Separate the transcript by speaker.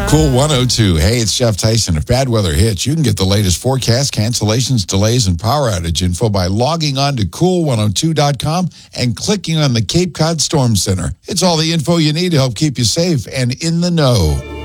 Speaker 1: Cool 102. Hey, it's Jeff Tyson. If bad weather hits, you can get the latest forecast, cancellations, delays, and power outage info by logging on to cool102.com and clicking on the Cape Cod Storm Center. It's all the info you need to help keep you safe and in the know.